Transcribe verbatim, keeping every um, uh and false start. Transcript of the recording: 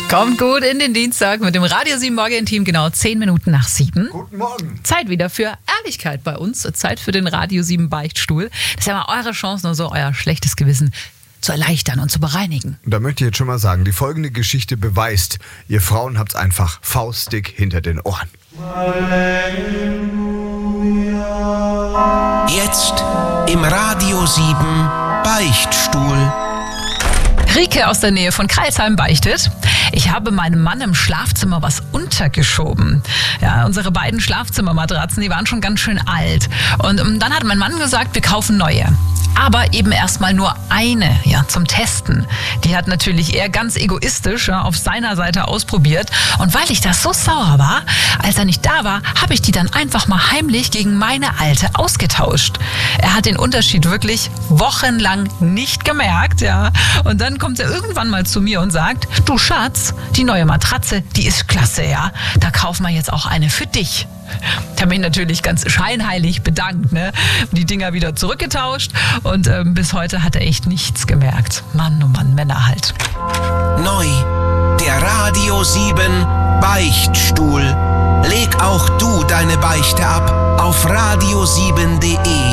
Kommt gut in den Dienstag mit dem Radio sieben Morgen-Team, genau zehn Minuten nach sieben. Guten Morgen. Zeit wieder für Ehrlichkeit bei uns. Zeit für den Radio sieben Beichtstuhl. Das ist ja mal eure Chance, nur so euer schlechtes Gewissen zu erleichtern und zu bereinigen. Da möchte ich jetzt schon mal sagen, die folgende Geschichte beweist, ihr Frauen habt's einfach faustdick hinter den Ohren. Jetzt im Radio sieben Beichtstuhl. Rike aus der Nähe von Crailsheim beichtet: Ich habe meinem Mann im Schlafzimmer was untergeschoben. Ja, unsere beiden Schlafzimmermatratzen, die waren schon ganz schön alt. Und um, dann hat mein Mann gesagt, wir kaufen neue. Aber eben erstmal nur eine, ja, zum Testen. Die hat natürlich er ganz egoistisch ja, auf seiner Seite ausprobiert. Und weil ich da so sauer war, als er nicht da war, habe ich die dann einfach mal heimlich gegen meine alte ausgetauscht. Er hat den Unterschied wirklich wochenlang nicht gemerkt, ja. Und dann kommt er irgendwann mal zu mir und sagt: Du Schatz, die neue Matratze, die ist klasse, ja. Da kaufen wir jetzt auch eine für dich. Ich habe mich natürlich ganz scheinheilig bedankt, ne? Die Dinger wieder zurückgetauscht und ähm, bis heute hat er echt nichts gemerkt. Mann, oh Mann, Männer halt. Neu, der Radio sieben Beichtstuhl. Leg auch du deine Beichte ab auf radio sieben punkt de.